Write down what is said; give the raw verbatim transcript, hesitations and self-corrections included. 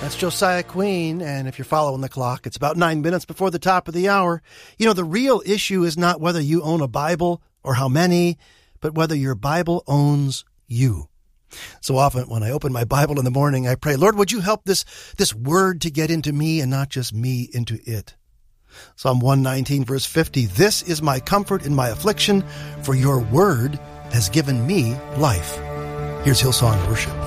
That's Josiah Queen, and if you're following the clock, it's about nine minutes before the top of the hour. You know, the real issue is not whether you own a Bible or how many, but whether your Bible owns you. So often when I open my Bible in the morning, I pray, Lord, would you help this, this word to get into me and not just me into it? Psalm one nineteen, verse fifty, this is my comfort in my affliction, for your word has given me life. Here's Hillsong Worship.